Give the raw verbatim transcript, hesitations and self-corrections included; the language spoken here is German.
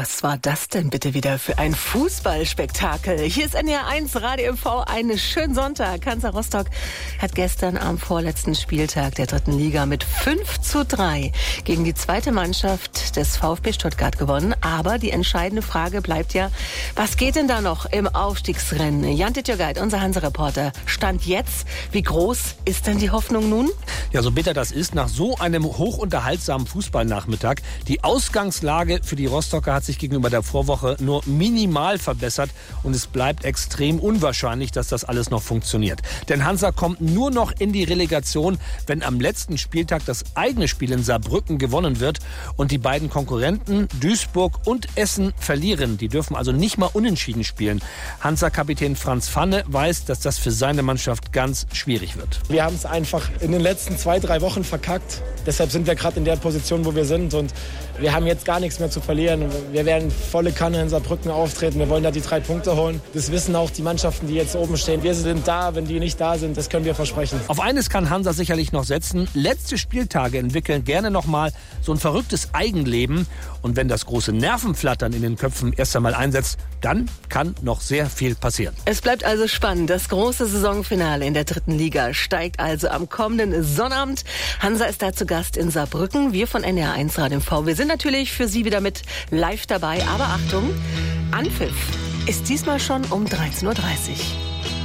Was war das denn bitte wieder für ein Fußballspektakel? Hier ist N D R eins Radio M V. Einen schönen Sonntag. Hansa Rostock hat gestern am vorletzten Spieltag der dritten Liga mit fünf zu drei gegen die zweite Mannschaft des VfB Stuttgart gewonnen. Aber die entscheidende Frage bleibt ja, was geht denn da noch im Aufstiegsrennen? Jan Titjogait, unser Hansa-Reporter, Stand jetzt. Wie groß ist denn die Hoffnung nun? Ja, so bitter das ist, nach so einem hochunterhaltsamen Fußballnachmittag. Die Ausgangslage für die Rostocker hat sich gegenüber der Vorwoche nur minimal verbessert und es bleibt extrem unwahrscheinlich, dass das alles noch funktioniert. Denn Hansa kommt nur noch in die Relegation, wenn am letzten Spieltag das eigene Spiel in Saarbrücken gewonnen wird und die beiden Konkurrenten Duisburg und Essen verlieren. Die dürfen also nicht mal unentschieden spielen. Hansa-Kapitän Franz Pfanne weiß, dass das für seine Mannschaft ganz schwierig wird. Wir haben es einfach in den letzten zwei, drei Wochen verkackt. Deshalb sind wir gerade in der Position, wo wir sind und wir haben jetzt gar nichts mehr zu verlieren. Wir werden volle Kanne in Saarbrücken auftreten. Wir wollen da die drei Punkte holen. Das wissen auch die Mannschaften, die jetzt oben stehen. Wir sind da, wenn die nicht da sind. Das können wir versprechen. Auf eines kann Hansa sicherlich noch setzen. Letzte Spieltage entwickeln gerne noch mal so ein verrücktes Eigenleben. Und wenn das große Nervenflattern in den Köpfen erst einmal einsetzt, dann kann noch sehr viel passieren. Es bleibt also spannend. Das große Saisonfinale in der dritten Liga steigt also am kommenden Sonnabend. Hansa ist da zu Gast in Saarbrücken. Wir von N D R eins Radio M V. Wir sind natürlich für Sie wieder mit live dabei. Aber Achtung, Anpfiff ist diesmal schon um dreizehn Uhr dreißig.